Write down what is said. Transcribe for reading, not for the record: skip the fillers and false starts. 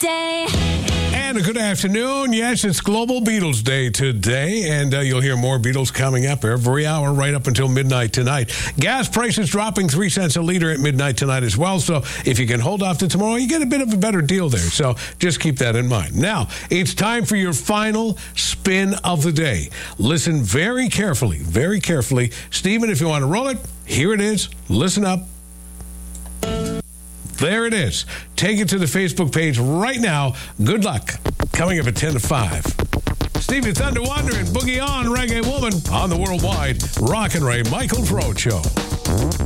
day. And a good afternoon. Yes, it's Global Beatles Day today, and you'll hear more Beatles coming up every hour right up until midnight tonight. Gas prices dropping 3 cents a liter at midnight tonight as well, so if you can hold off to tomorrow, you get a bit of a better deal there, so just keep that in mind. Now, it's time for your final spin of the day. Listen very carefully, very carefully. Stephen, if you want to roll it, here it is. Listen up. There it is. Take it to the Facebook page right now. Good luck. Coming up at 10 to 5. Stevie Thunder Wonder and Boogie On Reggae Woman on the worldwide Rock and Ray Michael Froad Show.